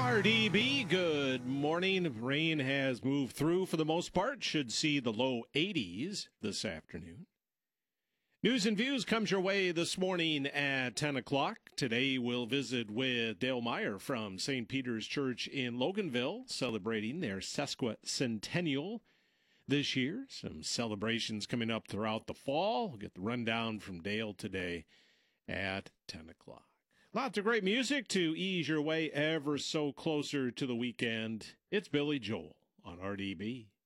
RDB, good morning. Rain has moved through for the most part. Should see the low 80s this afternoon. News and Views comes your way this morning at 10 o'clock. Today we'll visit with Dale Meyer from St. Peter's Church in Loganville, celebrating their sesquicentennial this year. Some celebrations coming up throughout the fall. We'll get the rundown from Dale today at 10 o'clock. Lots of great music to ease your way ever so closer to the weekend. It's Billy Joel on RDB.